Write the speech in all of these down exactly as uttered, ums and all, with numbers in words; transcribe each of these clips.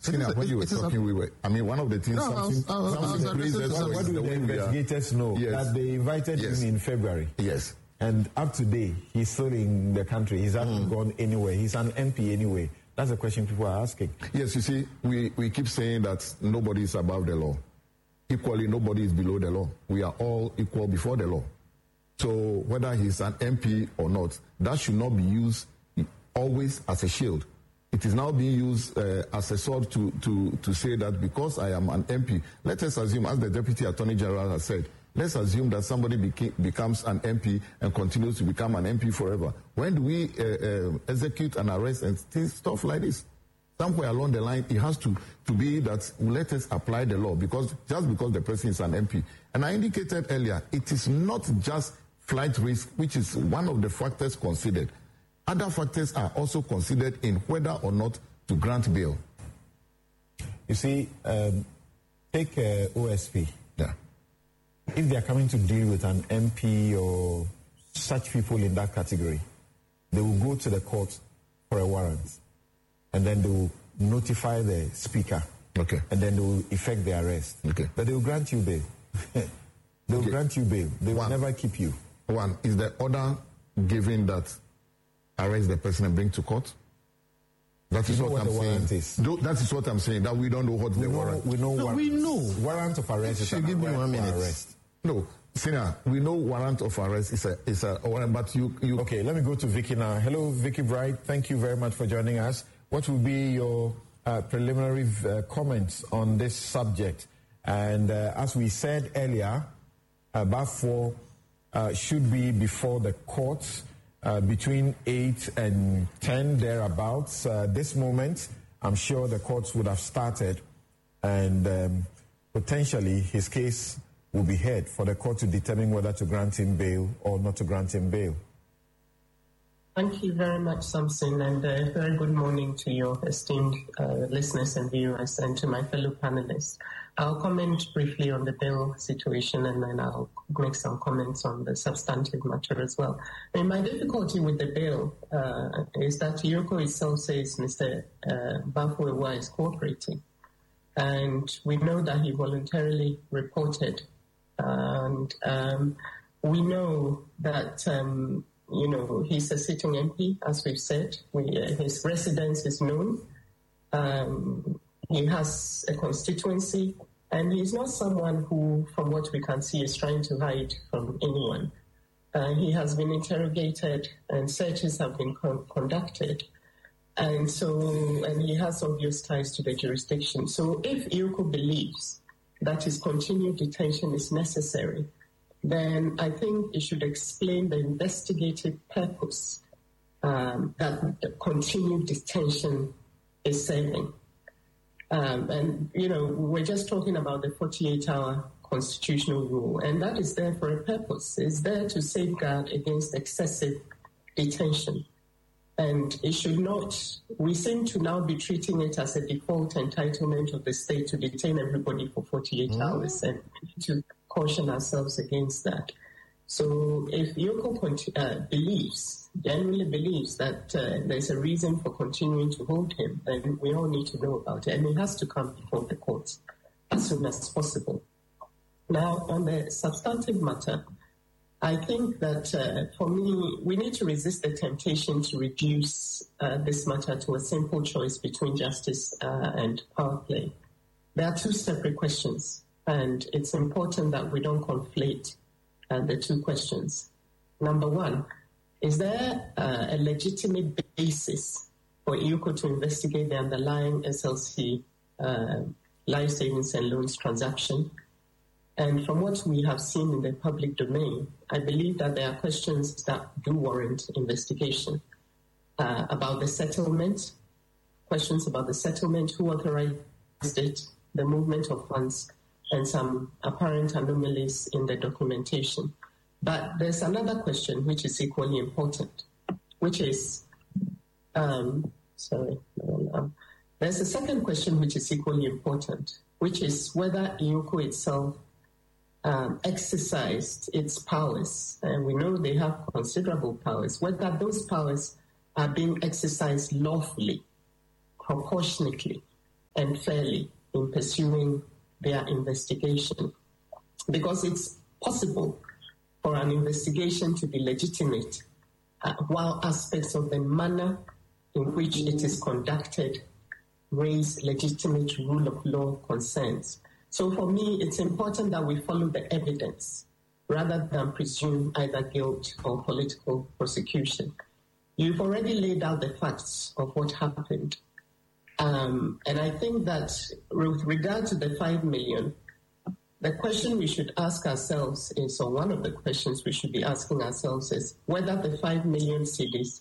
Senior, when you were talking, a, we were, I mean, one of the things, no, something, I was, I was, something I was, us, what do the, the investigators know? Yes. That they invited yes. him in February. Yes. And up to date, he's still in the country. He's hasn't mm. gone anywhere. He's an M P anyway. That's the question people are asking. Yes, you see, we, we keep saying that nobody is above the law. Equally, nobody is below the law. We are all equal before the law. So whether he's an M P or not, that should not be used always as a shield. It is now being used uh, as a sword to, to, to say that because I am an M P, let us assume, as the Deputy Attorney General has said, let's assume that somebody beca- becomes an M P and continues to become an M P forever. When do we uh, uh, execute an arrest and th- stuff like this? Somewhere along the line, it has to, to be that let us apply the law, because just because the person is an M P. And I indicated earlier, it is not just flight risk, which is one of the factors considered. Other factors are also considered in whether or not to grant bail. You see, um, take uh, O S P. Yeah. If they are coming to deal with an M P or such people in that category, they will go to the court for a warrant, and then they will notify the speaker. Okay. And then they will effect the arrest. Okay. But they will grant you bail. they will okay. grant you bail. They will One. never keep you. One, is the order given that arrest the person and bring to court? That is you know what, what I'm saying. Is. That is what I'm saying, that we don't know what we the know, warrant. We know, no, warrant. we know. Warrant of arrest is give me one minute. Arrest. No, Senior, we know warrant of arrest is a is a warrant, but you, you... Okay, let me go to Vicky now. Hello, Vicky Bright. Thank you very much for joining us. What will be your uh, preliminary uh, comments on this subject? And uh, as we said earlier, uh, Bafo uh, should be before the courts uh, between eight and ten, thereabouts. Uh, this moment, I'm sure the courts would have started, and um, potentially his case will be heard for the court to determine whether to grant him bail or not to grant him bail. Thank you very much, Samson, and a uh, very good morning to your esteemed uh, listeners and viewers, and to my fellow panelists. I'll comment briefly on the bail situation, and then I'll make some comments on the substantive matter as well. I mean, my difficulty with the bail uh, is that IOCO itself says Mister Uh, Bafo is cooperating, and we know that he voluntarily reported, and um, we know that um, you know, he's a sitting M P, as we've said. We, uh, his residence is known. Um, he has a constituency, and he's not someone who, from what we can see, is trying to hide from anyone. Uh, he has been interrogated, and searches have been con- conducted. And so, and he has obvious ties to the jurisdiction. So if IOCO believes that his continued detention is necessary, then I think it should explain the investigative purpose um, that the continued detention is serving. Um, and, you know, we're just talking about the forty-eight hour constitutional rule, and that is there for a purpose. It's there to safeguard against excessive detention. And it should not, we seem to now be treating it as a default entitlement of the state to detain everybody for forty-eight mm. hours, and we need to caution ourselves against that. So if IOCO uh, believes, genuinely believes that uh, there's a reason for continuing to hold him, then we all need to know about it, and it has to come before the courts as soon as possible. Now, on the substantive matter, I think that uh, for me, we need to resist the temptation to reduce uh, this matter to a simple choice between justice uh, and power play. There are two separate questions, and it's important that we don't conflate uh, the two questions. Number one, is there uh, a legitimate basis for IOCO to investigate the underlying S L C uh, life savings and loans transaction? And from what we have seen in the public domain, I believe that there are questions that do warrant investigation uh, about the settlement, questions about the settlement, who authorized it, the movement of funds, and some apparent anomalies in the documentation. But there's another question which is equally important, which is, um, sorry, um, there's a second question which is equally important, which is whether IOCO itself Um, exercised its powers, and we know they have considerable powers, whether those powers are being exercised lawfully, proportionately, and fairly in pursuing their investigation. Because it's possible for an investigation to be legitimate uh, while aspects of the manner in which it is conducted raise legitimate rule of law concerns. So for me, it's important that we follow the evidence rather than presume either guilt or political prosecution. You've already laid out the facts of what happened. Um, and I think that with regard to the five million, the question we should ask ourselves is, or one of the questions we should be asking ourselves is, whether the five million cedis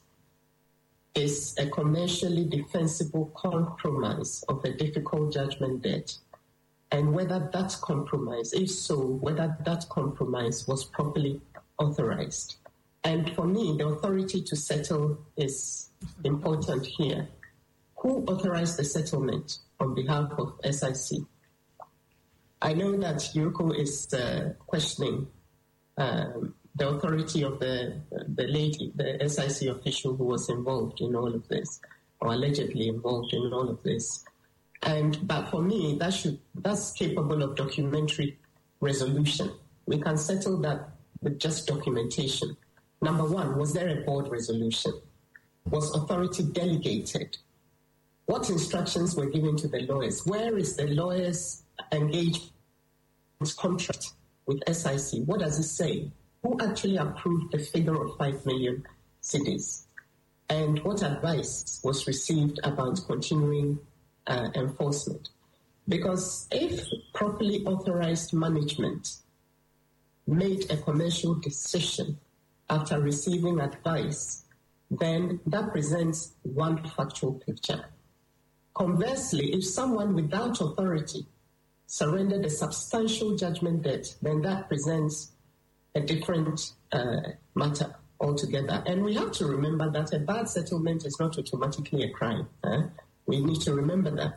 is a commercially defensible compromise of a difficult judgment debt, and whether that compromise, if so, whether that compromise was properly authorized. And for me, the authority to settle is important here. Who authorized the settlement on behalf of S I C? I know that Yoko is uh, questioning um, the authority of the the lady, the S I C official who was involved in all of this, or allegedly involved in all of this. And but for me, that should that's capable of documentary resolution. We can settle that with just documentation. Number one, was there a board resolution? Was authority delegated? What instructions were given to the lawyers? Where is the lawyers' engagement contract with S I C? What does it say? Who actually approved the figure of five million cedis? And what advice was received about continuing uh, enforcement? Because if properly authorized management made a commercial decision after receiving advice, then that presents one factual picture. Conversely, if someone without authority surrendered a substantial judgment debt, then that presents a different uh, matter altogether. And we have to remember that a bad settlement is not automatically a crime. Eh? We need to remember that.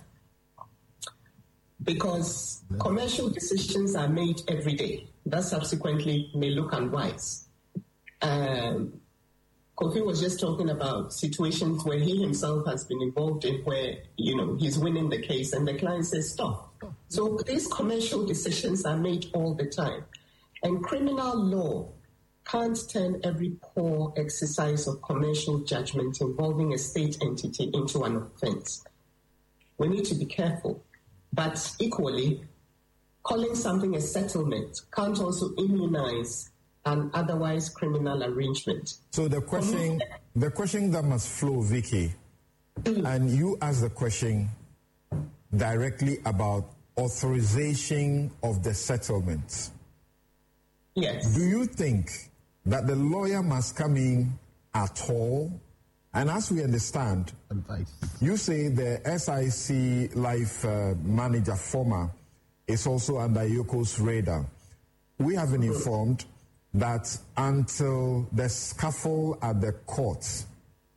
Because yeah. commercial decisions are made every day. That subsequently may look unwise. Um, Kofi was just talking about situations where he himself has been involved in where, you know, he's winning the case and the client says, stop. So these commercial decisions are made all the time. And criminal law can't turn every poor exercise of commercial judgment involving a state entity into an offense. We need to be careful. But equally, calling something a settlement can't also immunize an otherwise criminal arrangement. So the question, the question that must flow, Vicky, and you ask the question directly about authorization of the settlement. Yes. Do you think that the lawyer must come in at all? And as we understand, advice. You say the S I C Life uh, manager, former, is also under Yoko's radar. We have been informed that until the scuffle at the court,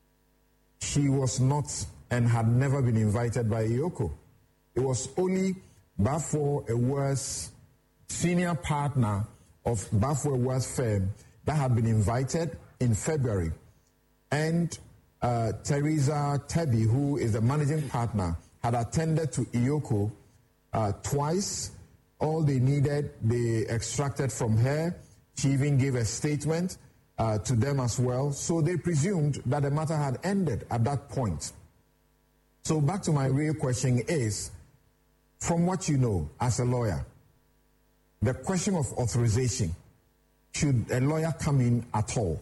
she was not and had never been invited by Yoko. It was only Bafo Ewer's senior partner of Bafo Ewer's firm that had been invited in February. And uh, Teresa Tebi, who is the managing partner, had attended to Yoko uh, twice. All they needed, they extracted from her. She even gave a statement uh, to them as well. So they presumed that the matter had ended at that point. So back to my real question is, from what you know as a lawyer, the question of authorization, should a lawyer come in at all?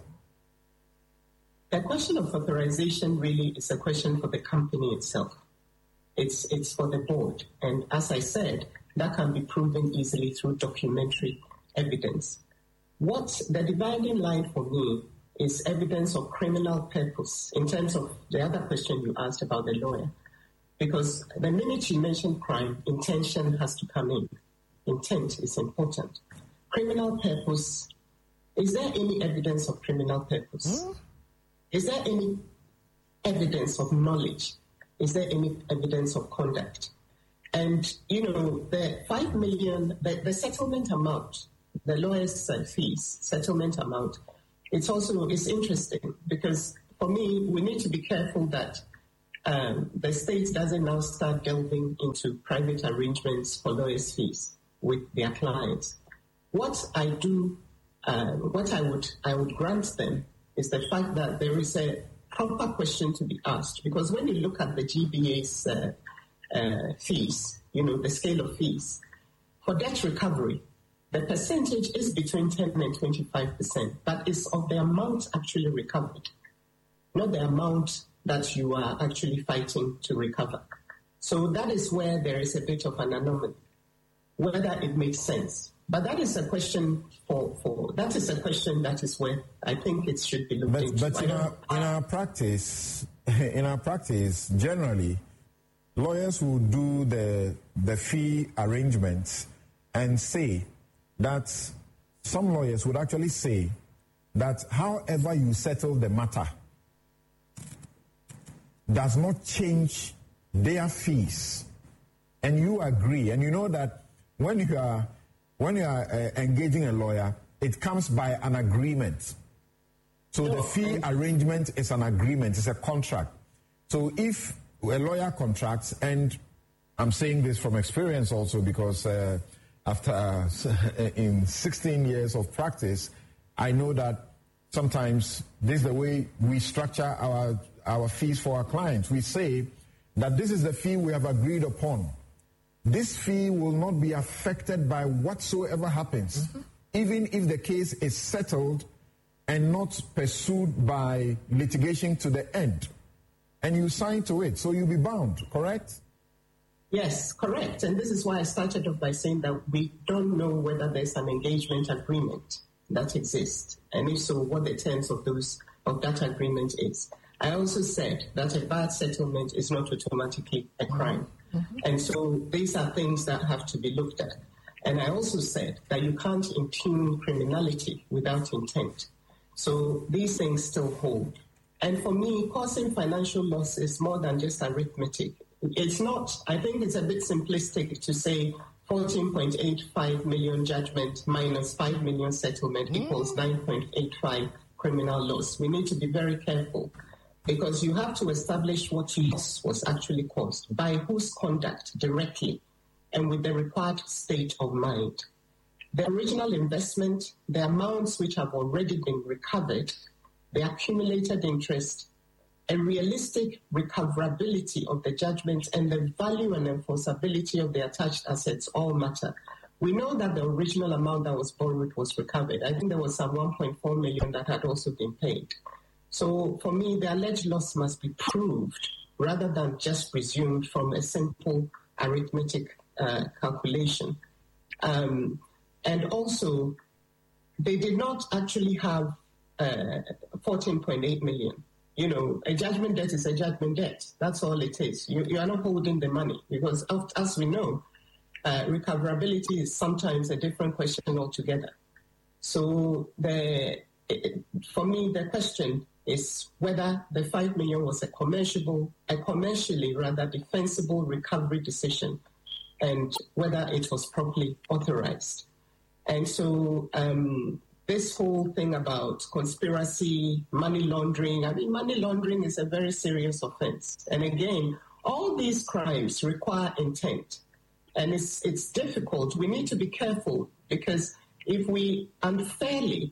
The question of authorization really is a question for the company itself. It's, it's for the board. And as I said, that can be proven easily through documentary evidence. What the dividing line for me is evidence of criminal purpose in terms of the other question you asked about the lawyer. Because the minute you mention crime, intention has to come in. Intent is important. Criminal purpose, is there any evidence of criminal purpose? Hmm? Is there any evidence of knowledge? Is there any evidence of conduct? And, you know, the five million, the, the settlement amount, the lawyer's fees, settlement amount, it's also, it's interesting because for me, we need to be careful that um, the state doesn't now start delving into private arrangements for lawyers' fees with their clients. What I do, um, what I would I would grant them is the fact that there is a proper question to be asked, because when you look at the G B A's uh, uh, fees, you know, the scale of fees, for debt recovery, the percentage is between ten and twenty-five percent, but it's of the amount actually recovered, not the amount that you are actually fighting to recover. So that is where there is a bit of an anomaly, whether it makes sense. But that is a question for, for that is a question that is where I think it should be looked but, into. But in our, in our practice, in our practice, generally, lawyers will do the the fee arrangements and say that some lawyers would actually say that however you settle the matter does not change their fees. And you agree, and you know that when you are when you are uh, engaging a lawyer, it comes by an agreement. So no, the fee I... arrangement is an agreement, it's a contract. So if a lawyer contracts, and I'm saying this from experience also because uh, after uh, in sixteen years of practice, I know that sometimes this is the way we structure our our fees for our clients. We say that this is the fee we have agreed upon. This fee will not be affected by whatsoever happens, mm-hmm. even if the case is settled and not pursued by litigation to the end. And you sign to it, so you'll be bound, correct? Yes, correct. And this is why I started off by saying that we don't know whether there's an engagement agreement that exists, and if so, what the terms of those of that agreement is. I also said that a bad settlement is not automatically a crime. Mm-hmm. And so these are things that have to be looked at. And I also said that you can't impugn criminality without intent. So these things still hold. And for me, causing financial loss is more than just arithmetic. It's not, I think it's a bit simplistic to say fourteen point eight five million judgment minus five million settlement mm. equals nine point eight five criminal loss. We need to be very careful, because you have to establish what loss was actually caused, by whose conduct directly, and with the required state of mind. The original investment, the amounts which have already been recovered, the accumulated interest, a realistic recoverability of the judgment, and the value and enforceability of the attached assets all matter. We know that the original amount that was borrowed was recovered. I think there was some one point four million that had also been paid. So for me, the alleged loss must be proved rather than just presumed from a simple arithmetic uh, calculation. Um, and also, they did not actually have uh, fourteen point eight million. You know, a judgment debt is a judgment debt. That's all it is. You, you are not holding the money, because as we know, uh, recoverability is sometimes a different question altogether. So the, it, for me, the question is whether the five million was a commercial, a commercially rather defensible recovery decision, and whether it was properly authorized. And so um, this whole thing about conspiracy, money laundering, I mean, money laundering is a very serious offense. And again, all these crimes require intent. And it's it's difficult. We need to be careful, because if we unfairly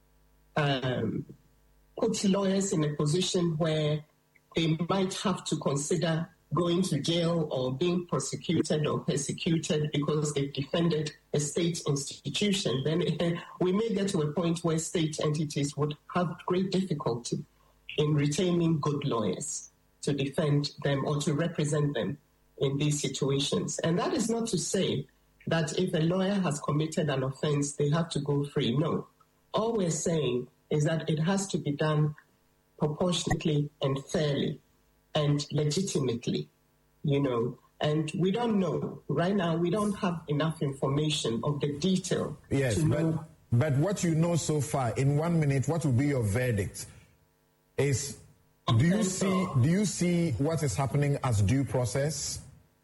um, put lawyers in a position where they might have to consider going to jail or being prosecuted or persecuted because they've defended a state institution, then we may get to a point where state entities would have great difficulty in retaining good lawyers to defend them or to represent them in these situations. And that is not to say that if a lawyer has committed an offense, they have to go free. No. All we're saying is that it has to be done proportionately and fairly and legitimately, you know. And we don't know. Right now, we don't have enough information of the detail yes, to but, know. But what you know so far, in one minute, what will be your verdict? Is do you see do you see what is happening as due process?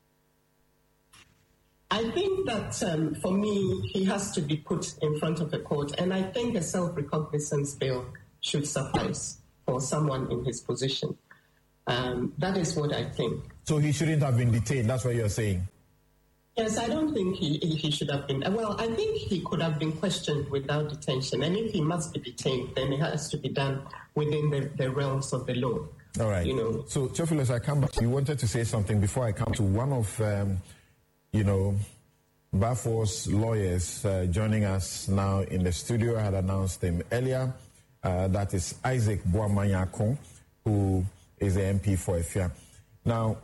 I think that um, for me, he has to be put in front of a court, and I think a self-recognizance bill should suffice for someone in his position. Um, that is what I think. So he shouldn't have been detained, that's what you're saying? Yes, I don't think he, he should have been. Well, I think he could have been questioned without detention. And if he must be detained, then it has to be done within the, the realms of the law. All right. You know. So, Theophilus, I come back. You wanted to say something before I come to one of, um, you know, Bafor's lawyers uh, joining us now in the studio. I had announced him earlier. Uh, that is Isaac Boamanyakon, who is the M P for Efia. Now,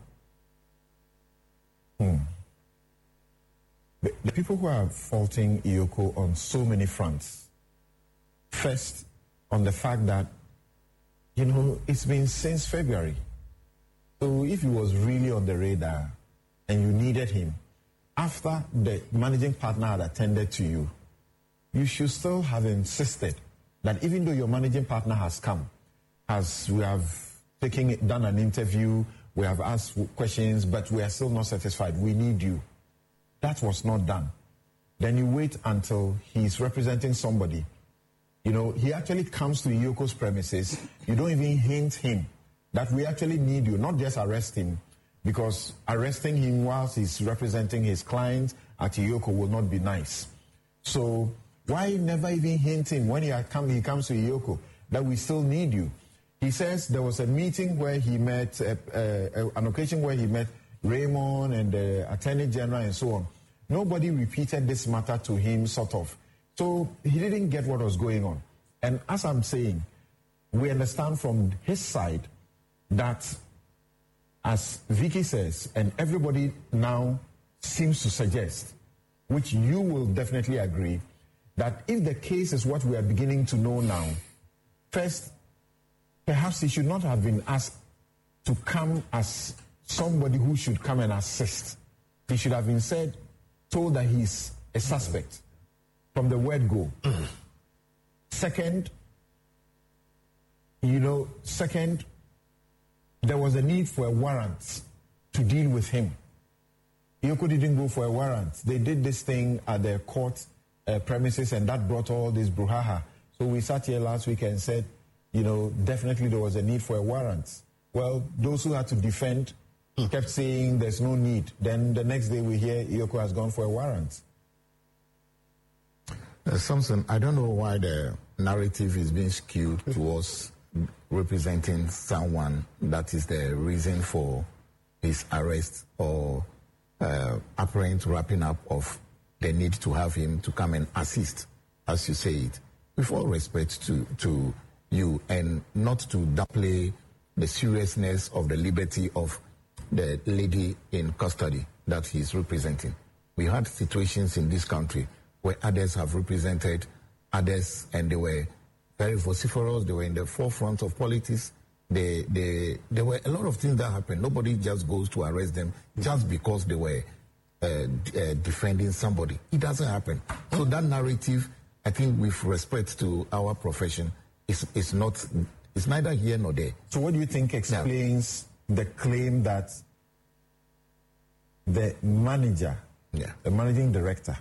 hmm, the, the people who are faulting Iyoko on so many fronts. First, on the fact that, you know, it's been since February. So if he was really on the radar and you needed him, after the managing partner had attended to you, you should still have insisted that even though your managing partner has come, as we have taken it, done an interview, we have asked questions, but we are still not satisfied. We need you. That was not done. Then you wait until he's representing somebody. You know, he actually comes to Iyoko's premises. You don't even hint him that we actually need you, not just arrest him, because arresting him whilst he's representing his client at Iyoko will not be nice. So why never even hint him when he, come, he comes to Iyoko that we still need you? He says there was a meeting where he met, uh, uh, an occasion where he met Raymond and the Attorney General and so on. Nobody repeated this matter to him, sort of. So he didn't get what was going on. And as I'm saying, we understand from his side that, as Vicky says, and everybody now seems to suggest, which you will definitely agree, that if the case is what we are beginning to know now, first, perhaps he should not have been asked to come as somebody who should come and assist. He should have been said, told that he's a suspect from the word go. Mm. Second, you know, second, there was a need for a warrant to deal with him. Iyoko didn't go for a warrant. They did this thing at their court uh, premises, and that brought all this brouhaha. So we sat here last week and said, you know, definitely there was a need for a warrant. Well, those who had to defend mm. kept saying there's no need. Then the next day we hear Iyoko has gone for a warrant. Uh, Samson, I don't know why the narrative is being skewed towards representing someone that is the reason for his arrest or uh, apparent wrapping up of the need to have him to come and assist, as you say it. With all respect to, to you, and not to downplay the seriousness of the liberty of the lady in custody that he is representing. We had situations in this country where others have represented others, and they were very vociferous. They were in the forefront of politics. They, they, there were a lot of things that happened. Nobody just goes to arrest them just because they were uh, d- uh, defending somebody. It doesn't happen. So that narrative, I think, with respect to our profession, is is not. It's neither here nor there. So what do you think explains yeah. the claim that the manager, yeah. the managing director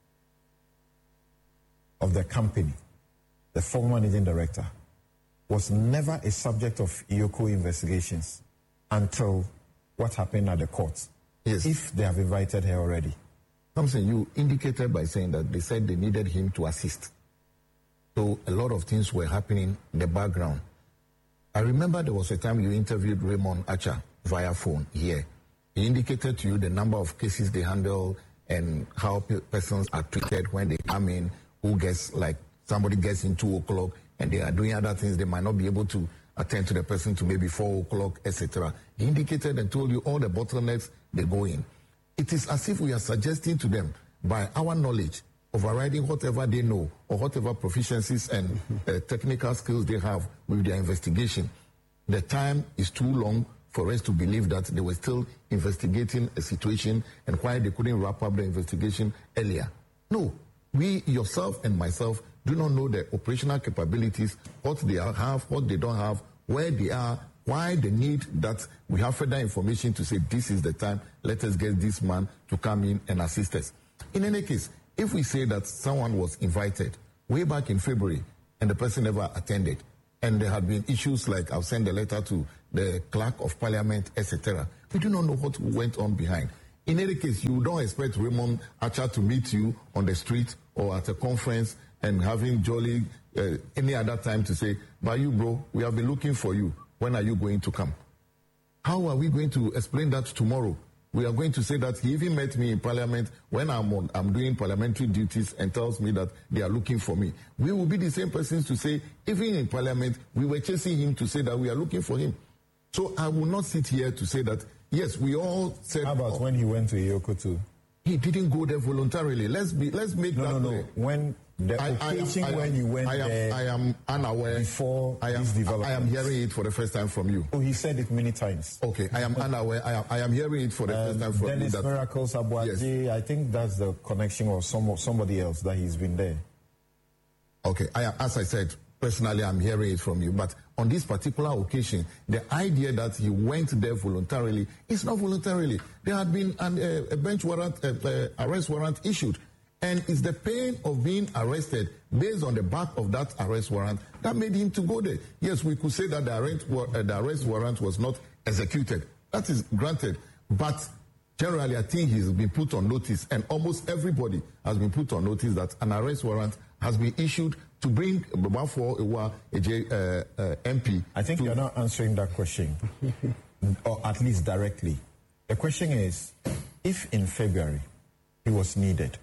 of the company, the former managing director, was never a subject of Iyoko investigations until what happened at the court? Yes. If they have invited her already. Something you indicated by saying that they said they needed him to assist. So a lot of things were happening in the background. I remember there was a time you interviewed Raymond Acha via phone here. He indicated to you the number of cases they handle and how pe- persons are treated when they come in, who gets, like, somebody gets in two o'clock and they are doing other things, they might not be able to attend to the person to maybe four o'clock, et cetera. He indicated and told you all the bottlenecks they go in. It is as if we are suggesting to them, by our knowledge, overriding whatever they know or whatever proficiencies and uh, technical skills they have with their investigation. The time is too long for us to believe that they were still investigating a situation and why they couldn't wrap up the investigation earlier. No, we, yourself and myself, do not know the operational capabilities, what they have, what they don't have, where they are, why the need that we have further information to say this is the time, let us get this man to come in and assist us. In any case, if we say that someone was invited way back in February and the person never attended, and there had been issues like I've sent a letter to the clerk of parliament, et cetera. We do not know what went on behind. In any case, you don't expect Raymond Archer to meet you on the street or at a conference and having jolly uh, any other time to say, "By you, bro, we have been looking for you. When are you going to come?" How are we going to explain that tomorrow? We are going to say that he even met me in parliament when I'm on, I'm doing parliamentary duties and tells me that they are looking for me. We will be the same persons to say, even in parliament, we were chasing him to say that we are looking for him. So I will not sit here to say that, yes, we all said... How about oh, when he went to Iyoko too? He didn't go there voluntarily. Let's be. Let's make no, that no, no. way. When the I, occasion I am, I when am, you went I am, there, I am unaware. Before I am, this development, I am hearing it for the first time from you. Oh, he said it many times. Okay, I am unaware. I am, I am hearing it for the um, first time from Dennis you. Dennis Miracles Abuaji, yes. I think that's the connection or some somebody else that he's been there. Okay, I, as I said, personally, I'm hearing it from you. But on this particular occasion, the idea that he went there voluntarily is not voluntarily. There had been an, uh, a bench warrant, uh, uh, arrest warrant issued. And it's the pain of being arrested based on the back of that arrest warrant that made him to go there. Yes, we could say that the arrest, uh, the arrest warrant was not executed. That is granted. But generally, I think he's been put on notice, and almost everybody has been put on notice that an arrest warrant has been issued to bring Bafo Ewa, a uh, uh, M P. I think you're not answering that question, or at least directly. The question is, if in February he was needed,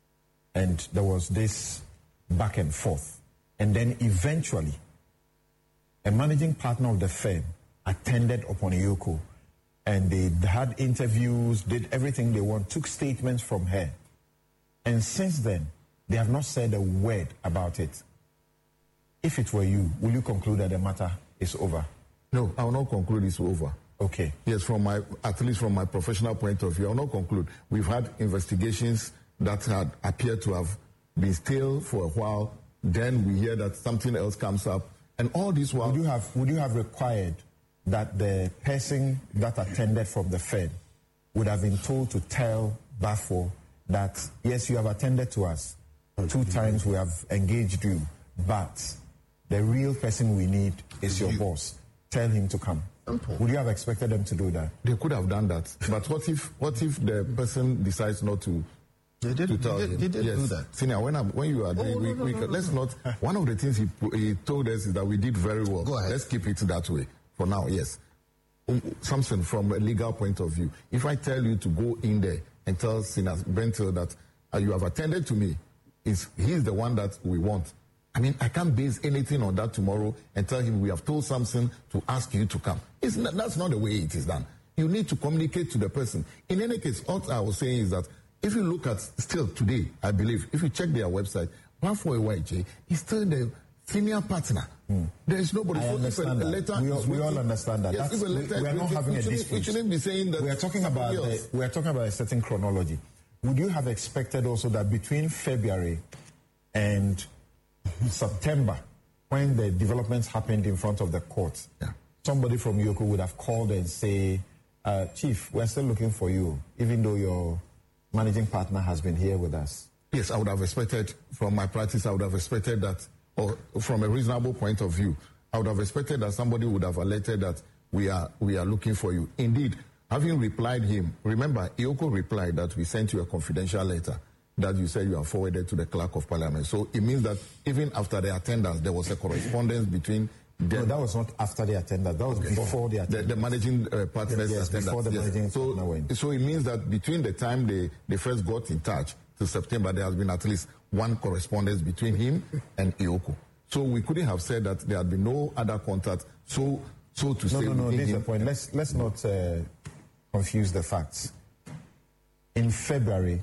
and there was this back and forth, and then eventually a managing partner of the firm attended upon Iyoko, and they had interviews, did everything they want, took statements from her, and since then they have not said a word about it. If it were you, will you conclude that the matter is over? No, I will not conclude it's over. Okay. Yes, from my, at least from my professional point of view, I will not conclude. We've had investigations that had appeared to have been still for a while. Then we hear that something else comes up, and all this while. Would you have Would you have required that the person that attended from the Fed would have been told to tell Bafo that yes, you have attended to us two times, we have engaged you, but the real person we need is your boss. Tell him to come. Would you have expected them to do that? They could have done that, but what if what if the person decides not to? They did, to tell they did, him. they did yes. do that. Senior, when, I'm, when you are doing, oh, we, no, no, we, no, no, let's no. not, one of the things he, he told us is that we did very well. Go ahead. Let's keep it that way for now, yes. Um, Samson, from a legal point of view, if I tell you to go in there and tell Senior Bentil that uh, you have attended to me, is he's the one that we want. I mean, I can't base anything on that tomorrow and tell him we have told Samson to ask you to come. It's not, that's not the way it is done. You need to communicate to the person. In any case, what I was saying is that if you look at still today, I believe, if you check their website, Bafo Ewa is still the senior partner. Mm. There is nobody. I understand that. Letter we, all, we all understand that. Yes, if a letter we, we are not having a dispute. We shouldn't be saying that. We are talking about the, we are talking about a certain chronology. Would you have expected also that between February and September, when the developments happened in front of the court, yeah. somebody from Iyoko would have called and say, uh, Chief, we're still looking for you, even though your managing partner has been here with us? Yes, I would have expected, from my practice, I would have expected that, or from a reasonable point of view, I would have expected that somebody would have alerted that we are we are looking for you. Indeed, having replied him, remember, Iyoko replied that we sent you a confidential letter that you said you have forwarded to the clerk of parliament. So it means that even after the attendance, there was a correspondence between them. No, that was not after the attendance. That was okay. before the attendance. The, the managing uh, partners yes, attendance. Before the yes. managing so, partner went. So it means that between the time they, they first got in touch to September, there has been at least one correspondence between him and Iyoko. So we couldn't have said that there had been no other contact. So, so to no, say, no, no. This is the point. Let's let's not uh, confuse the facts. In February,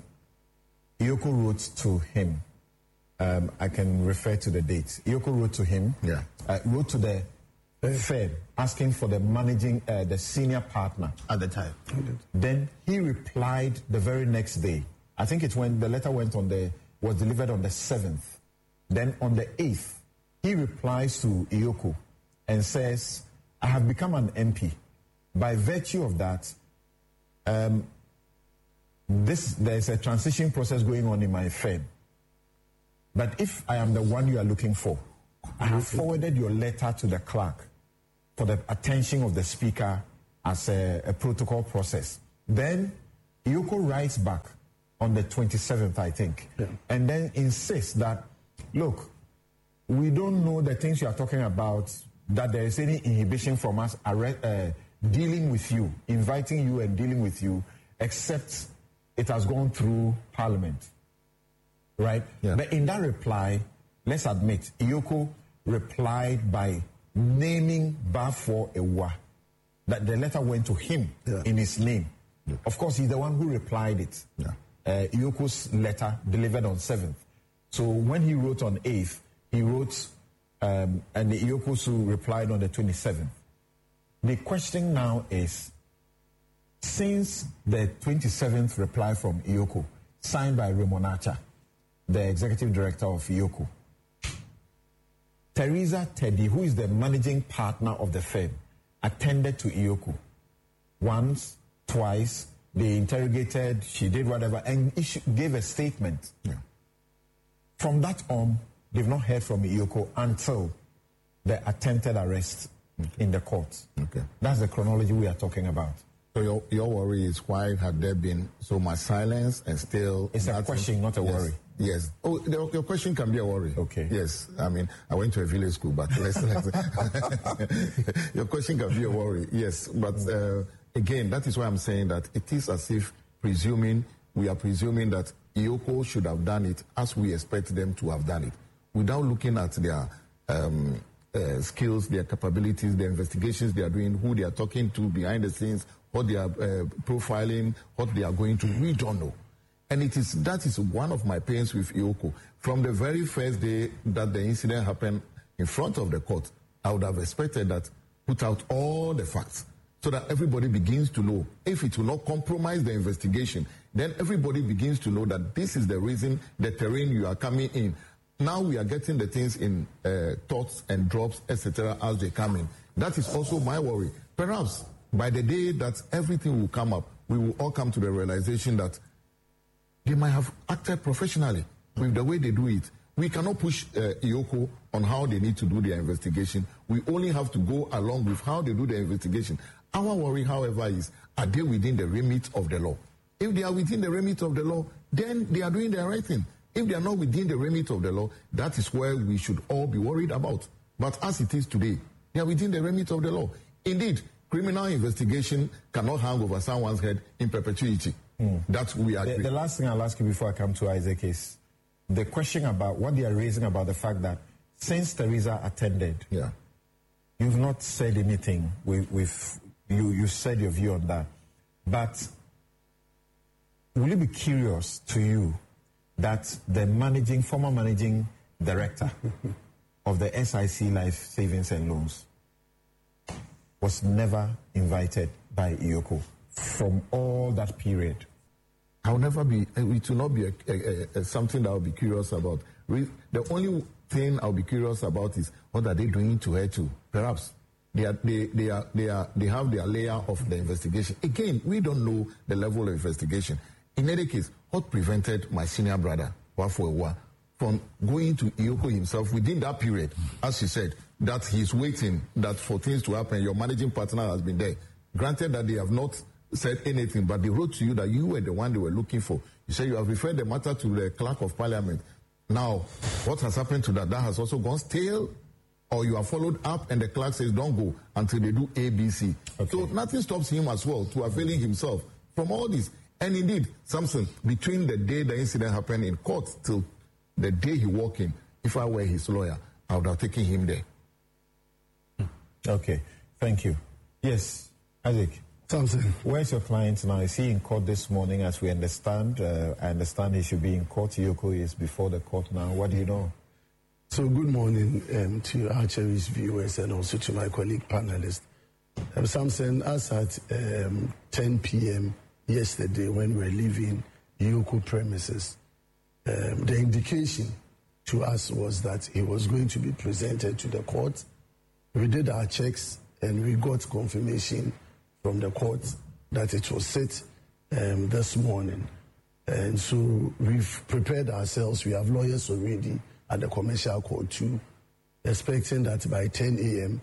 Iyoko wrote to him. Um, I can refer to the dates. Iyoko wrote to him. Yeah. Uh, wrote to the Fed asking for the managing, uh, the senior partner at the time. Then he replied the very next day. I think it's when the letter went on the was delivered on the seventh. Then on the eighth, he replies to Iyoko and says, "I have become an M P. By virtue of that, um, this there's a transition process going on in my firm. But if I am the one you are looking for, I have forwarded your letter to the clerk for the attention of the speaker as a, a protocol process. Then Iyoko writes back on the twenty-seventh, I think, yeah. and then insists that, look, we don't know the things you are talking about, that there is any inhibition from us uh, dealing with you, inviting you and dealing with you, except it has gone through Parliament. Right? Yeah. But in that reply, let's admit, Iyoko replied by naming Bafo Ewa, that the letter went to him yeah. in his name. Yeah. Of course, he's the one who replied it. Yeah. Uh, Iyoko's letter delivered on seventh. So when he wrote on eighth, he wrote, um, and the Iyoko replied on the twenty-seventh. The question now is, since the twenty-seventh reply from Iyoko, signed by Raymond Archer, the executive director of Iyoko, Teresa Teddy, who is the managing partner of the firm, attended to Iyoko once, twice. They interrogated, she did whatever, and she gave a statement. Yeah. From that on, they've not heard from Iyoko until the attempted arrest okay. in the court. Okay. That's the chronology we are talking about. So your, your worry is, why had there been so much silence and still... It's a question, not a yes. worry. Yes. Oh, the, your question can be a worry. Okay. Yes. I mean, I went to a village school, but let's, let's your question can be a worry. Yes. But uh, again, that is why I'm saying that it is as if presuming, we are presuming that Iyoko should have done it as we expect them to have done it, without looking at their um, uh, skills, their capabilities, their investigations they are doing, who they are talking to behind the scenes, what they are uh, profiling, what they are going to. We don't know. And it is that is one of my pains with Iyoko. From the very first day that the incident happened in front of the court, I would have expected that, put out all the facts so that everybody begins to know. If it will not compromise the investigation, then everybody begins to know that this is the reason, the terrain you are coming in. Now we are getting the things in uh, thoughts and drops, et cetera, as they come in. That is also my worry. Perhaps by the day that everything will come up, we will all come to the realization that they might have acted professionally with the way they do it. We cannot push uh, Iyoko on how they need to do their investigation. We only have to go along with how they do their investigation. Our worry, however, is, are they within the remit of the law? If they are within the remit of the law, then they are doing the right thing. If they are not within the remit of the law, that is where we should all be worried about. But as it is today, they are within the remit of the law. Indeed, criminal investigation cannot hang over someone's head in perpetuity. Mm. That we agree. The, the last thing I'll ask you before I come to Isaac is the question about what they are raising about the fact that since Teresa attended, yeah. you've not said anything. With, with you, you said your view on that. But will it be curious to you that the managing, former managing director of the S I C Life Savings and Loans was never invited by Iyoko from all that period? I will never be, it will not be a, a, a, something that I'll be curious about. The only thing I'll be curious about is, what are they doing to her too? Perhaps they are, they, they are, they are, they have their layer of the investigation. Again, we don't know the level of investigation. In any case, what prevented my senior brother, Wafo Ewa, from going to Iyoko himself within that period, as she said, that he's waiting that for things to happen, your managing partner has been there. Granted that they have not said anything, but they wrote to you that you were the one they were looking for. You say you have referred the matter to the clerk of parliament. Now, what has happened to that? That has also gone stale, or you are followed up and the clerk says don't go until they do A, B, C. Okay. So nothing stops him as well to availing himself from all this. And indeed, Samson, between the day the incident happened in court till the day he walked in, if I were his lawyer, I would have taken him there. Okay, thank you. Yes, Isaac. Samson. Where's your client now? Is he in court this morning? As we understand, uh, I understand he should be in court. Iyoko is before the court now. What do you know? So good morning um, to our cherished viewers and also to my colleague panelists. Um, Samson, as at um, ten p.m. yesterday when we were leaving Iyoko premises, um, the indication to us was that he was going to be presented to the court. We did our checks and we got confirmation from the court that it was set um, this morning. And so we've prepared ourselves. We have lawyers already at the commercial court too, expecting that by ten a.m.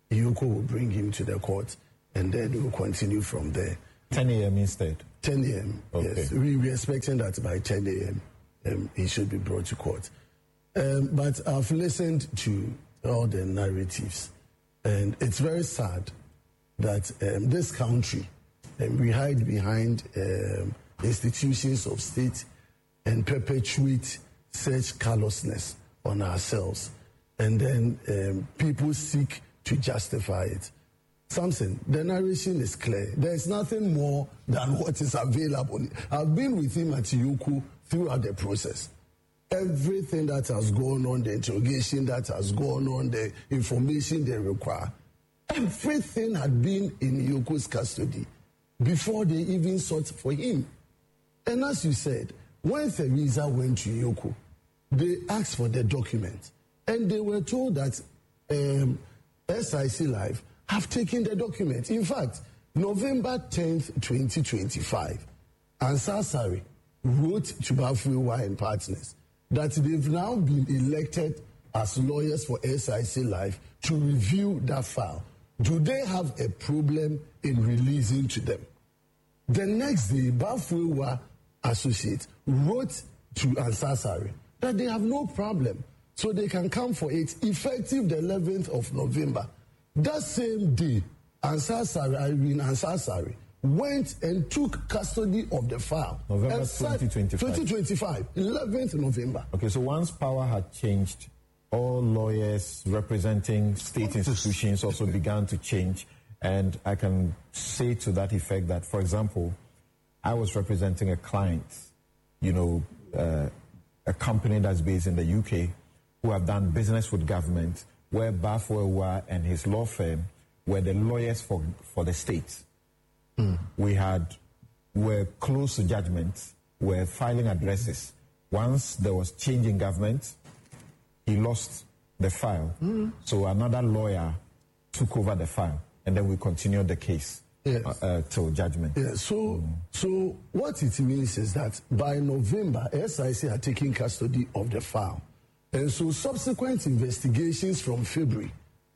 Yoko will bring him to the court, and then we'll continue from there. ten a.m. instead? ten a.m., okay. Yes. We, we're expecting that by ten a.m. Um, he should be brought to court. Um, but I've listened to all the narratives, and it's very sad that um, this country, um, we hide behind um, institutions of state and perpetuate such callousness on ourselves. And then um, people seek to justify it. Samson, the narration is clear. There is nothing more than what is available. I've been with him at Yoko throughout the process. Everything that has gone on, the interrogation that has gone on, the information they require, everything had been in Yoko's custody before they even sought for him. And as you said, when Theresa went to Yoko, they asked for the document. And they were told that um, S I C Life have taken the document. In fact, November tenth, twenty twenty-five, Ansar Sari wrote to Bafwewa and Partners that they've now been elected as lawyers for S I C Life to review that file. Do they have a problem in releasing to them? The next day, Bafwewa Associates wrote to Ansar Sari that they have no problem, so they can come for it effective the eleventh of November. That same day, Ansar Sari, Irene Ansar Sari, went and took custody of the file. November twenty twenty-five. twenty twenty-five, eleventh of November. Okay, so once power had changed, all lawyers representing state institutions also began to change. And I can say to that effect that, for example, I was representing a client, you know, uh, a company that's based in the U K, who have done business with government, where Bafwewa and his law firm were the lawyers for, for the state. Mm. We had, were close to judgment, were filing addresses. Once there was change in government, he lost the file. Mm. So another lawyer took over the file, and then we continued the case. Yes. uh, uh, till judgment. Yeah, so, mm. so what it means is that by November, S I C had taken custody of the file. And so subsequent investigations from February,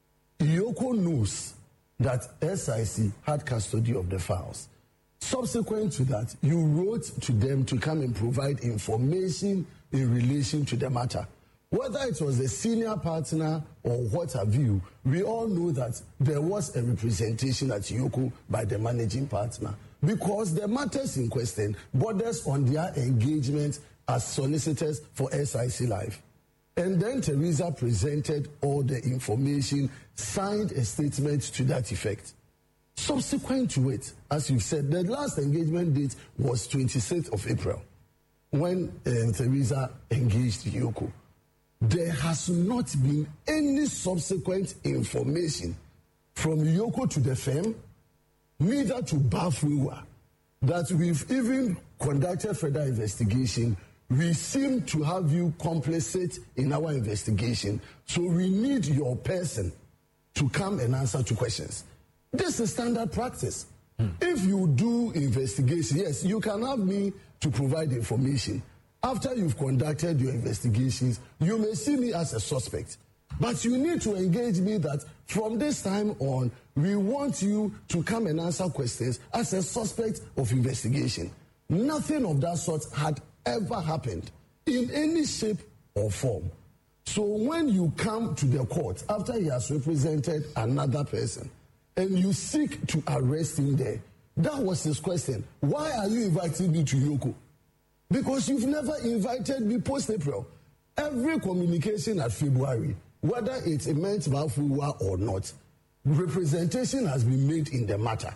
Yoko knows that S I C had custody of the files. Subsequent to that, you wrote to them to come and provide information in relation to the matter. Whether it was a senior partner or what have you, we all know that there was a representation at Yoko by the managing partner, because the matters in question borders on their engagement as solicitors for S I C Life. And then Theresa presented all the information, signed a statement to that effect. Subsequent to it, as you said, the last engagement date was twenty-sixth of April, when uh, Theresa engaged Yoko. There has not been any subsequent information from Yoko to the firm, neither to Bafwewa, that we've even conducted further investigation. We seem to have you complicit in our investigation, so we need your person to come and answer to questions. This is standard practice. Hmm. If you do investigation, yes, you can have me to provide information. After you've conducted your investigations, you may see me as a suspect. But you need to engage me that from this time on, we want you to come and answer questions as a suspect of investigation. Nothing of that sort had ever happened in any shape or form. So when you come to the court after he has represented another person and you seek to arrest him there, that was his question. Why are you inviting me to Yoko? Because you've never invited me post-April. Every communication at February, whether it meant Bafwewa or not, representation has been made in the matter.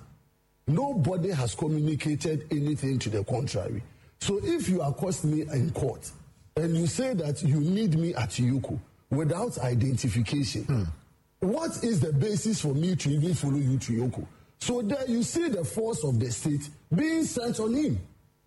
Nobody has communicated anything to the contrary. So if you accost me in court and you say that you need me at Yoko without identification, hmm. what is the basis for me to even follow you to Yoko? So there you see the force of the state being sent on him.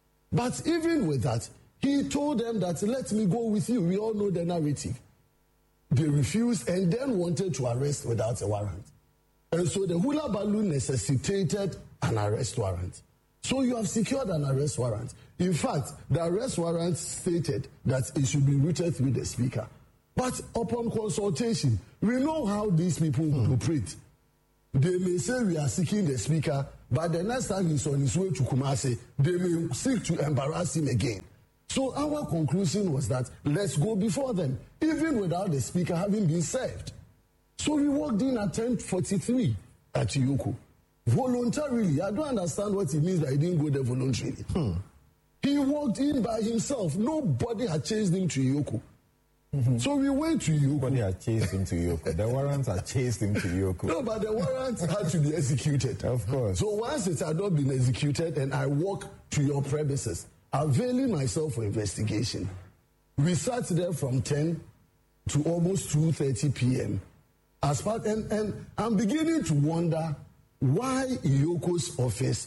But even with that, he told them that, let me go with you. We all know the narrative. They refused and then wanted to arrest without a warrant. And so the hula balloon necessitated an arrest warrant. So you have secured an arrest warrant. In fact, the arrest warrant stated that it should be routed through the speaker. But upon consultation, we know how these people mm. operate. They may say we are seeking the speaker, but the next time he's on his way to Kumasi, they may seek to embarrass him again. So our conclusion was that let's go before them, even without the speaker having been served. So we walked in at ten forty-three at Yoko. Voluntarily. I don't understand what he means by he didn't go there voluntarily. Hmm. He walked in by himself. Nobody had chased him to Yoko. Mm-hmm. So we went to Yoko. Nobody had chased him to Yoko. The warrants had chased him to Yoko. No, but the warrants had to be executed. Of course. So once it had not been executed and I walked to your premises, availing myself for investigation, we sat there from ten to almost two thirty p.m. As part, and, and I'm beginning to wonder why Yoko's office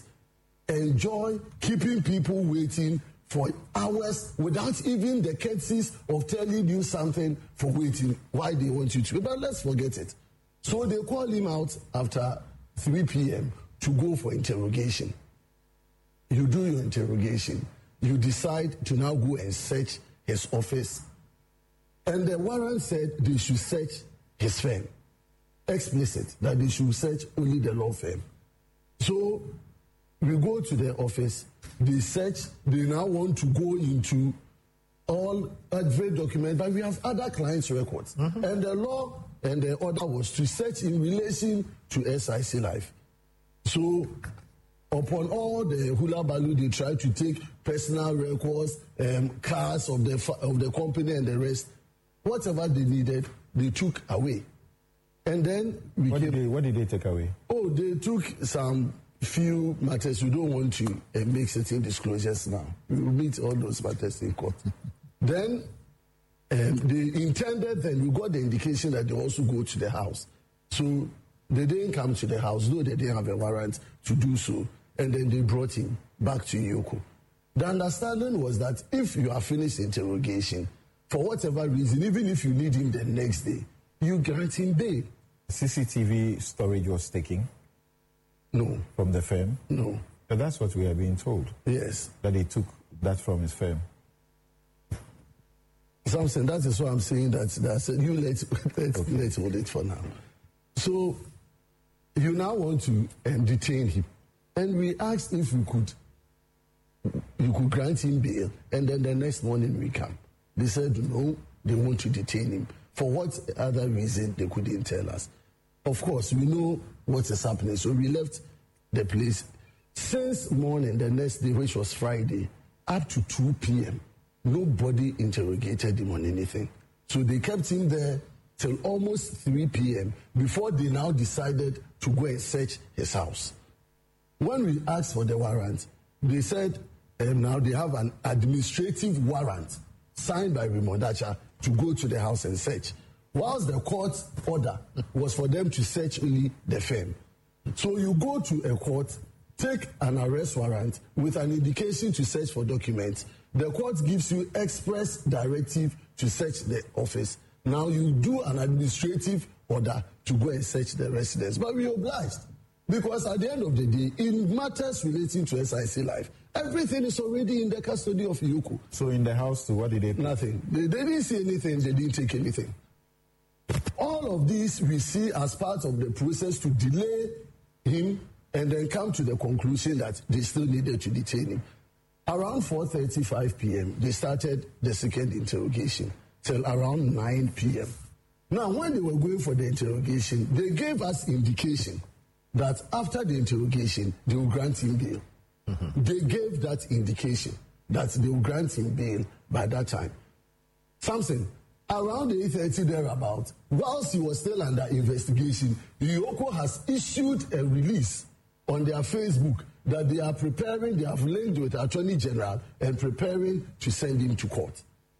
enjoy keeping people waiting for hours without even the courtesies of telling you something for waiting, why they want you to. But let's forget it. So they call him out after three p.m. to go for interrogation. You do your interrogation. You decide to now go and search his office. And the warrant said they should search his firm. Explicit, that they should search only the law firm. So we go to their office, they search, they now want to go into all advert documents, but we have other clients' records. Mm-hmm. And the law and the order was to search in relation to S I C Life. So upon all the hula baloo, they tried to take personal records, um, cars of the of the company and the rest. Whatever they needed, they took away. And then we what came, did they, what did they take away? Oh, they took some few matters. We don't want to uh, make certain disclosures now. We will meet all those matters in court. Then um, they intended, then we got the indication that they also go to the house. So they didn't come to the house, though they didn't have a warrant to do so. And then they brought him back to Yoko. The understanding was that if you have finished interrogation, for whatever reason, even if you need him the next day, you grant him bail. C C T V storage was taken? No. From the firm? No. But that's what we are being told. Yes. That they took that from his firm. Something, that is why I'm saying that, that I said, you let, let, okay. let's hold it for now. So, you now want to um, detain him. And we asked if we could, you could grant him bail, and then the next morning we come. They said, no, they want to detain him. For what other reason, they couldn't tell us. Of course, we know what is happening, so we left the place. Since morning, the next day, which was Friday, up to two p.m., nobody interrogated him on anything. So they kept him there till almost three p.m. before they now decided to go and search his house. When we asked for the warrant, they said um, now they have an administrative warrant signed by Raymond Dacha to go to the house and search, whilst the court order was for them to search only the firm. So you go to a court, take an arrest warrant with an indication to search for documents. The court gives you express directive to search the office. Now you do an administrative order to go and search the residence. But we obliged. Because at the end of the day, in matters relating to S I C Life, everything is already in the custody of Yoko. So in the house, what did they take? Nothing. They, they didn't see anything. They didn't take anything. All of this we see as part of the process to delay him and then come to the conclusion that they still needed to detain him. Around four thirty-five p.m., they started the second interrogation till around nine p.m. Now, when they were going for the interrogation, they gave us indication that after the interrogation, they will grant him bail. Mm-hmm. They gave that indication that they will grant him bail by that time. Something, around eight thirty thereabout, whilst he was still under investigation, Yoko has issued a release on their Facebook that they are preparing, they have linked with the Attorney General and preparing to send him to court.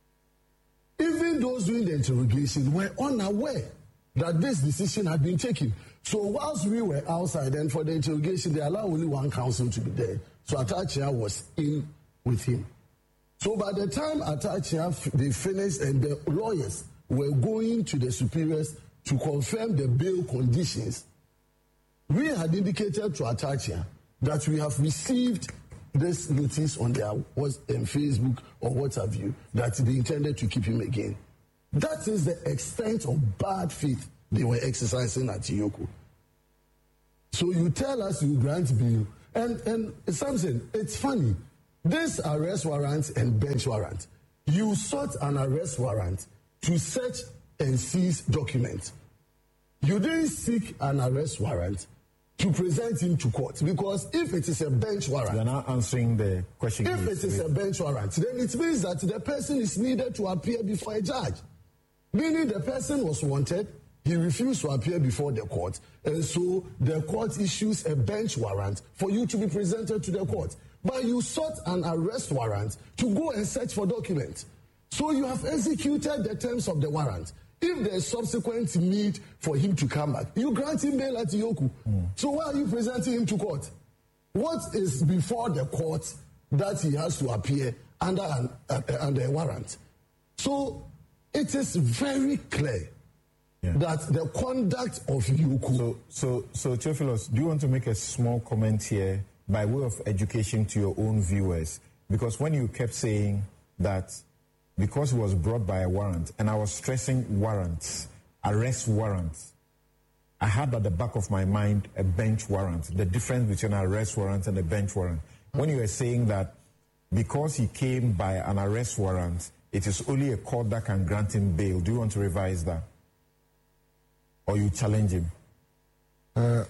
Even those doing the interrogation were unaware that this decision had been taken. So whilst we were outside and for the interrogation, they allowed only one counsel to be there. So Atachia was in with him. So by the time Atachia, they finished and the lawyers were going to the superiors to confirm the bail conditions, we had indicated to Atachia that we have received this notice on their was in Facebook or what have you, that they intended to keep him again. That is the extent of bad faith they were exercising at Yoko. So you tell us you grant bail. And, and Samson, it's funny. This arrest warrant and bench warrant, you sought an arrest warrant to search and seize documents. You didn't seek an arrest warrant to present him to court, because if it is a bench warrant, you're not answering the question. If it is a bench warrant, then it means that the person is needed to appear before a judge. Meaning the person was wanted, he refused to appear before the court, and so the court issues a bench warrant for you to be presented to the court. But you sought an arrest warrant to go and search for documents. So you have executed the terms of the warrant. If there is subsequent need for him to come back, you grant him bail at Yoku. Mm. So why are you presenting him to court? What is before the court that he has to appear under, an, uh, under a warrant? So it is very clear yeah. that the conduct of Yoku... So, so, so Theophilus, do you want to make a small comment here by way of education to your own viewers? Because when you kept saying that because he was brought by a warrant, and I was stressing warrants, arrest warrants, I had at the back of my mind a bench warrant, the difference between an arrest warrant and a bench warrant. When you were saying that because he came by an arrest warrant, it is only a court that can grant him bail, do you want to revise that? Or you challenge him? Uh,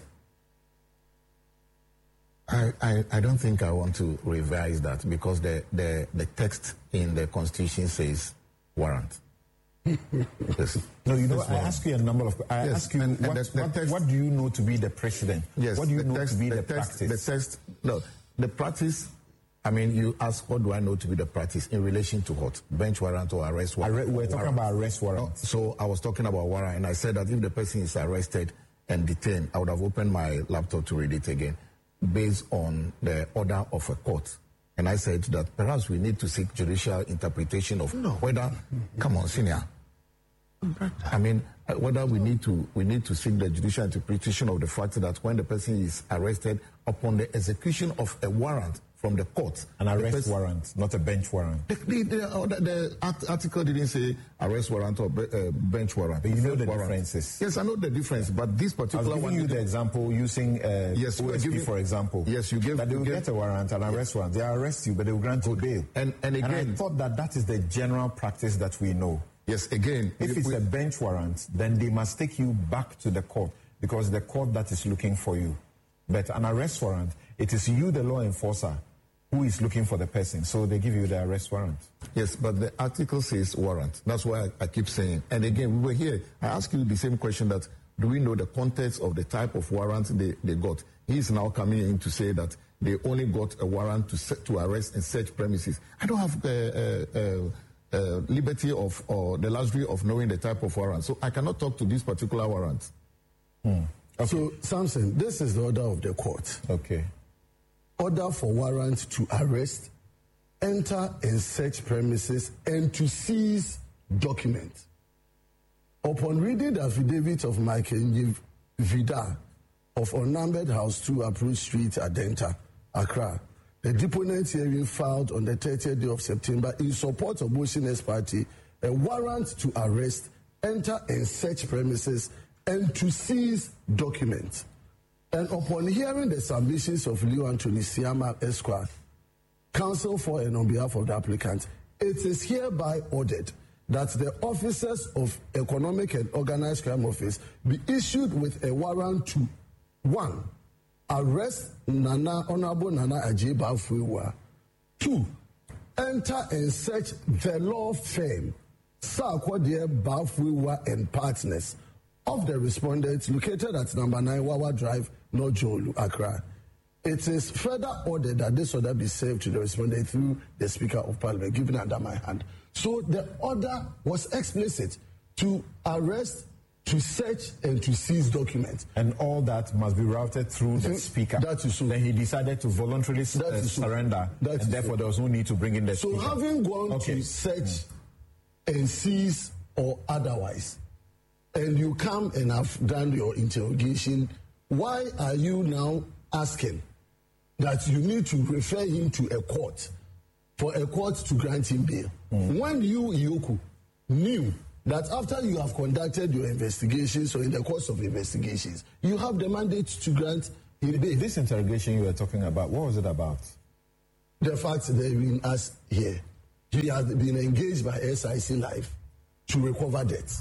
I, I, I don't think I want to revise that, because the, the, the text in the Constitution says warrant. Yes. No, you know, I ask you a number of... I yes. ask you, and, and what, the, the what, text, what do you know to be the precedent? Yes. What do you the know text, to be the, the text, practice? The text, no, the practice, I mean, you ask, what do I know to be the practice in relation to what? Bench warrant or arrest warrant? Arre- we're talking warrant. about arrest warrant. No, so I was talking about warrant, and I said that if the person is arrested and detained, I would have opened my laptop to read it again, based on the order of a court. And I said that perhaps we need to seek judicial interpretation of no. whether, come on, senior. I mean, whether we need to we need to seek the judicial interpretation of the fact that when the person is arrested upon the execution of a warrant from the court. An arrest person, warrant, not a bench warrant. The, the, the, the article didn't say arrest warrant or uh, bench warrant. But you know the warrant. differences. Yes, I know the difference, but this particular I was one... giving you the example using uh, yes, O S P, giving, for example. Yes, you give... That they will give, get a warrant, an arrest yes. warrant. They arrest you, but they will grant you bail. And, and again... And I thought that that is the general practice that we know. Yes, again... If, if it's we, a bench warrant, then they must take you back to the court, because the court that is looking for you. But an arrest warrant, it is you, the law enforcer, who is looking for the person. So they give you the arrest warrant. Yes, but the article says warrant. That's why I, I keep saying. And again, we were here. I asked you the same question that, do we know the context of the type of warrant they, they got? He's now coming in to say that they only got a warrant to set, to arrest and search premises. I don't have the uh, uh, uh, liberty of, or the luxury of knowing the type of warrant. So I cannot talk to this particular warrant. Hmm. Okay. So, Samson, this is the order of the court. Okay. Order for warrant to arrest, enter and search premises, and to seize documents. Upon reading the affidavit of Michael Vida of Unnumbered House two, Approach Street, Adenta, Accra, the deponent hearing filed on the thirtieth day of September in support of Motion S Party, a warrant to arrest, enter and search premises, and to seize documents. And upon hearing the submissions of Leo Anthony Siama Esquire, counsel for and on behalf of the applicant, it is hereby ordered that the officers of Economic and Organized Crime Office be issued with a warrant to, one, arrest Nana, Honorable Nana Ajayi Bafui. Two, enter and search the law firm, Sarkodie Bafui and Partners, of the respondents located at number nine Wawa Drive, North Jolu, Accra. It is further ordered that this order be served to the respondent through the Speaker of Parliament, given under my hand. So the order was explicit to arrest, to search, and to seize documents. And all that must be routed through the Speaker. That is so. Then he decided to voluntarily uh, surrender, that and therefore so. There was no need to bring in the so Speaker. So having gone okay. to search mm. and seize or otherwise, and you come and have done your interrogation, why are you now asking that you need to refer him to a court for a court to grant him bail? Mm. When you, Yoku, knew that after you have conducted your investigations or in the course of investigations, you have the mandate to grant him bail. This interrogation you were talking about, what was it about? The fact that we asked here, he has been engaged by S I C Life to recover debts.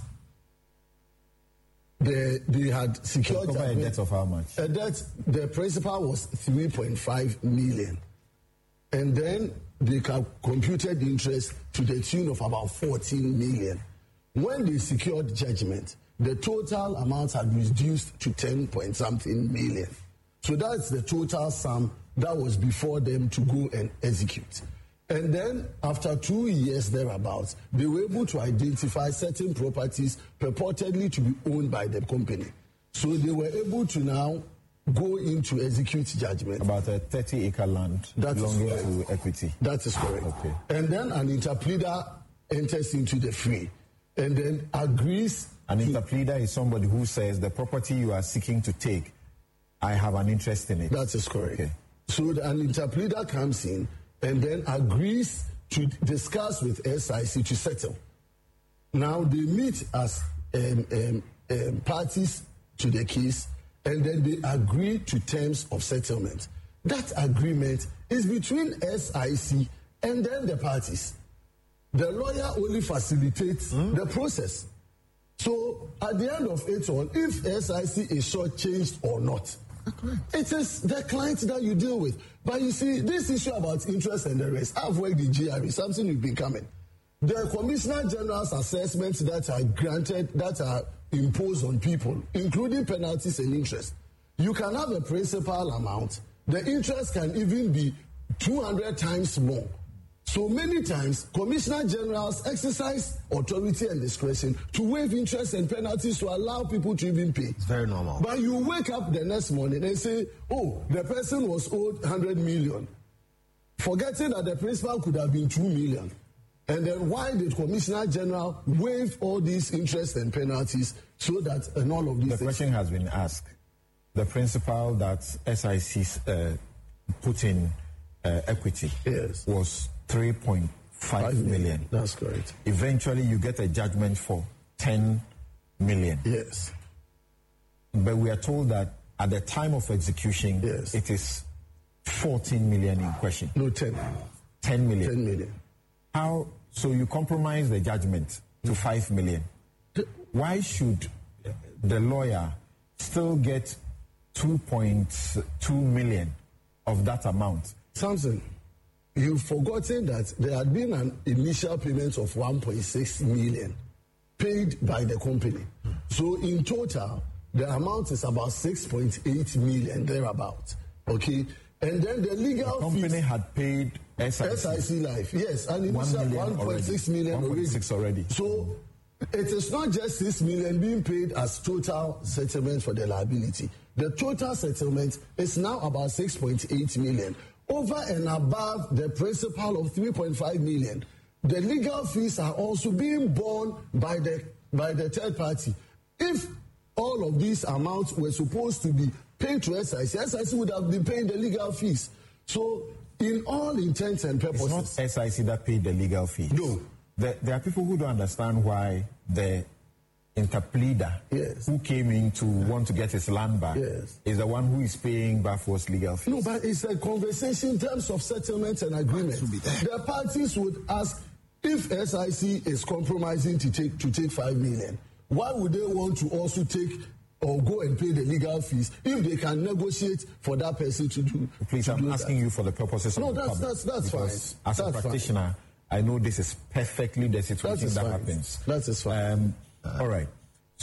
They, they had secured recover a debt of how much? A debt, the principal was three point five million. And then they computed interest to the tune of about fourteen million. When they secured judgment, the total amount had reduced to ten point something million. So that's the total sum that was before them to go and execute. And then after two years thereabouts, they were able to identify certain properties purportedly to be owned by the company. So they were able to now go into execute judgment. About a thirty acre land that belonging to Equity. That is correct. Okay. And then an interpleader enters into the fray and then agrees. An interpleader is somebody who says the property you are seeking to take, I have an interest in it. That is correct. Okay. So the, an interpleader comes in and then agrees to discuss with S I C to settle. Now they meet as um, um, um, parties to the case and then they agree to terms of settlement. That agreement is between S I C and then the parties. The lawyer only facilitates mm. the process. So at the end of it all, if S I C is shortchanged or not, okay. It is the client that you deal with. But you see, this issue about interest and the rest, I've worked in G R E, something you've been coming. The Commissioner General's assessments that are granted, that are imposed on people, including penalties and interest. You can have a principal amount. The interest can even be two hundred times more. So many times, Commissioner Generals exercise authority and discretion to waive interest and penalties to allow people to even pay. It's very normal. But you wake up the next morning and say, oh, the person was owed one hundred million, forgetting that the principal could have been two million. And then why did Commissioner General waive all these interest and penalties so that and all of these The things? question has been asked. The principal that S I C uh, put in uh, Equity yes. was three point five million. That's correct. Eventually, you get a judgment for ten million. Yes. But we are told that at the time of execution, yes. it is fourteen million in question. No, ten. ten million. ten million. How? So you compromise the judgment to five million. Why should the lawyer still get two point two million of that amount? Samson, you've forgotten that there had been an initial payment of one point six million paid by the company. So in total, the amount is about six point eight million thereabout. Okay? And then the legal the company fees, had paid S I C. S I C Life, yes, and initial one point six million one point six already. already. So it is not just six million being paid as total settlement for the liability. The total settlement is now about six point eight million. Over and above the principal of three point five million, the legal fees are also being borne by the by the third party. If all of these amounts were supposed to be paid to S I C, S I C would have been paying the legal fees. So, in all intents and purposes, it's not S I C that paid the legal fees. No. There, there are people who don't understand why the interpleader yes. who came in to want to get his land back yes. is the one who is paying Bafo's legal fees. No, but it's a conversation in terms of settlement and agreement. The parties would ask if S I C is compromising to take to take five million. Why would they want to also take or go and pay the legal fees if they can negotiate for that person to do? Please, to I'm do asking that? you for the purposes no, of the that's, public. that's that's because fine. As that's a practitioner, fine. I know this is perfectly the situation that, that fine. happens. That is fine. Um, uh, all right.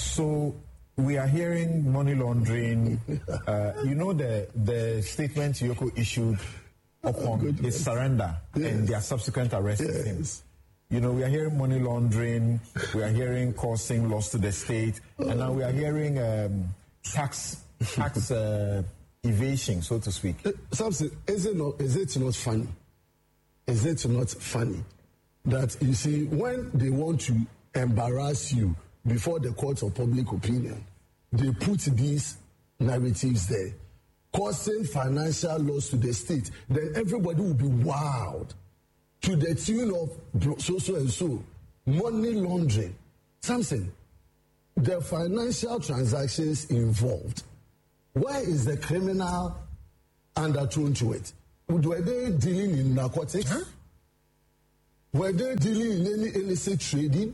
So we are hearing money laundering. uh, you know the the statement Yoko issued upon oh, his surrender yes. and their subsequent arrest yes. of him. You know, we are hearing money laundering, we are hearing causing loss to the state, and now we are hearing um, tax tax uh, evasion, so to speak. Uh, Samson, is it not? Is it not funny? Is it not funny that you see when they want to embarrass you before the court of public opinion, they put these narratives there, causing financial loss to the state? Then everybody will be wowed to the tune of so so and so money laundering. Samson, the financial transactions involved, where is the criminal undertone to it? Were they dealing in narcotics? Huh? Were they dealing in any illicit trading?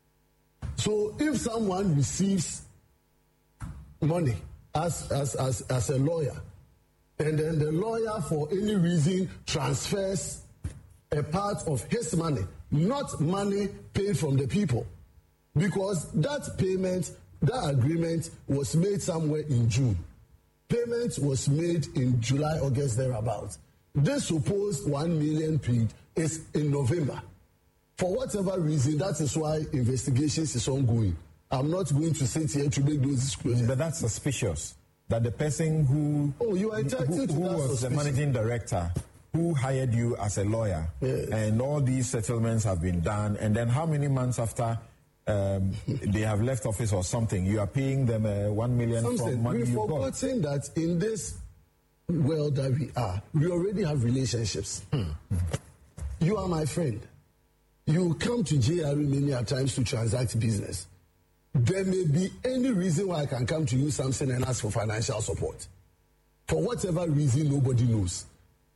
So if someone receives money as, as, as, as a lawyer, and then the lawyer for any reason transfers a part of his money, not money paid from the people, because that payment, that agreement was made somewhere in June. Payment was made in July, August, thereabouts. This supposed one million paid is in November. For whatever reason, that is why investigations is ongoing. I'm not going to sit here to make those disclosures. But that's suspicious. That the person who, oh, you are entitled who, who to that was suspicion. the managing director, who hired you as a lawyer, yes. and all these settlements have been done, and then how many months after um, they have left office or something, you are paying them uh, one million Something. from money We've you got? forgotten that in this world that we are, we already have relationships. Hmm. You are my friend. You come to J R E many a times to transact business. There may be any reason why I can come to you, Samson, and ask for financial support. For whatever reason, nobody knows.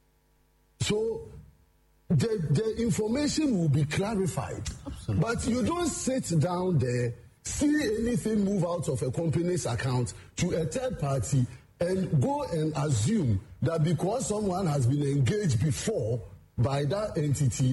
So the, the information will be clarified. Absolutely. But you don't sit down there, see anything move out of a company's account to a third party and go and assume that because someone has been engaged before by that entity,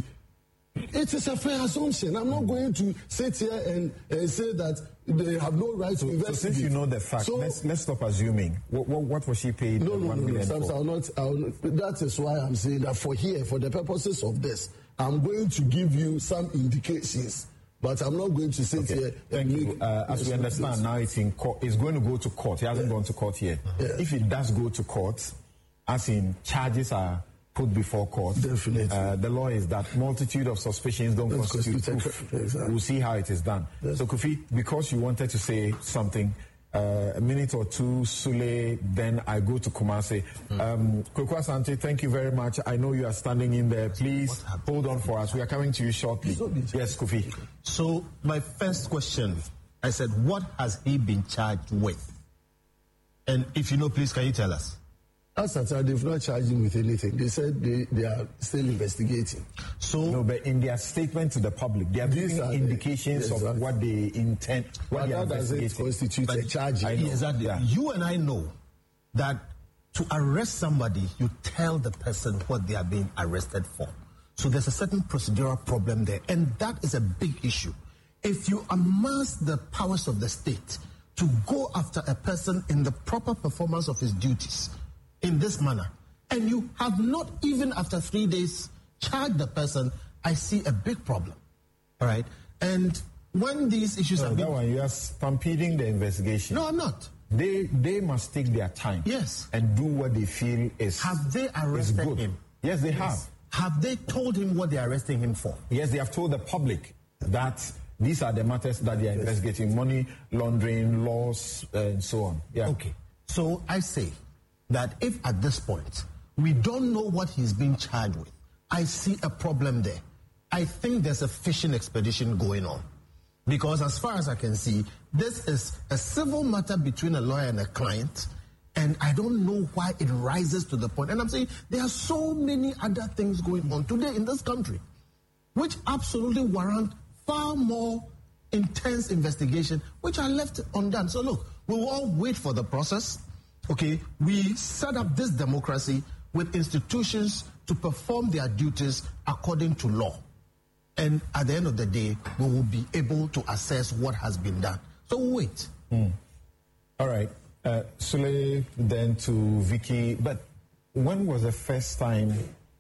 it is a fair assumption. I'm not going to sit here and, and say that they have no right to investigate. So since you know the fact, so, let's, let's stop assuming. What, what, what was she paid? No, no, one no, no, million no. for? I'll not, I'll not, that is why I'm saying that for here, for the purposes of this, I'm going to give you some indications, but I'm not going to sit okay. here Thank and you. make... Uh, as we understand, now it's in court. It's going to go to court. It hasn't yeah. gone to court yet. Yeah. If it does go to court, as in charges are put before court, definitely. Uh, the law is that multitude of suspicions don't That's constitute proof. Exactly. We'll see how it is done. Yes. So, Kofi, because you wanted to say something, uh, a minute or two, Sule, then I go to Kumasi. Mm. Um, Kwaku Asante, thank you very much. I know you are standing in there. Please hold on for us. We are coming to you shortly. Yes, Kofi. So, my first question, I said, what has he been charged with? And if you know, please, can you tell us? As I said, they've not charged him with anything. They said they, they are still investigating. So, no, but in their statement to the public, they are giving indications the, yes, of what they intend, what but they are that doesn't constitute a charge. Exactly. Yeah. You and I know that to arrest somebody, you tell the person what they are being arrested for. So there's a certain procedural problem there, and that is a big issue. If you amass the powers of the state to go after a person in the proper performance of his duties, in this manner, and you have not even after three days charged the person, I see a big problem. All right? And when these issues no, are being... that one, you are stampeding the investigation. No, I'm not. They they must take their time. Yes. And do what they feel is Have they arrested good. him? Yes, they yes. have. Have they told him what they're arresting him for? Yes, they have told the public that these are the matters that they are investigating, money laundering, laws, and so on. Yeah. Okay. So I say that if at this point we don't know what he's being charged with, I see a problem there. I think there's a fishing expedition going on. Because as far as I can see, this is a civil matter between a lawyer and a client, and I don't know why it rises to the point. And I'm saying there are so many other things going on today in this country which absolutely warrant far more intense investigation, which are left undone. So look, we will all wait for the process. Okay, we set up this democracy with institutions to perform their duties according to law. And at the end of the day, we will be able to assess what has been done. So we'll wait. Mm. All right. Uh, Sule, then to Vicky. But when was the first time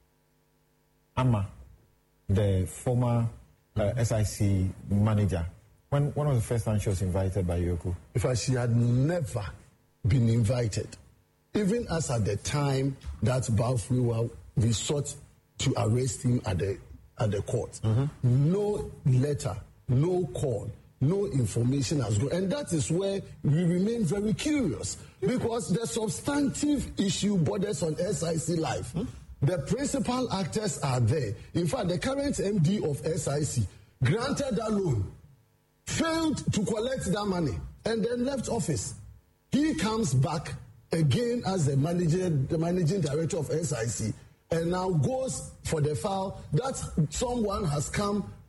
Amma, the former uh, S I C manager, when, when was the first time she was invited by Yoko? In fact, she had never been invited. Even as at the time that Balfrewa, we sought to arrest him at the at the court. Mm-hmm. No letter, no call, no information has gone. And that is where we remain very curious, because the substantive issue borders on S I C life. Mm-hmm. The principal actors are there. In fact, the current M D of S I C granted that loan failed to collect that money and then left office. He comes back again as the manager, the managing director of S I C, and now goes for the file that someone has come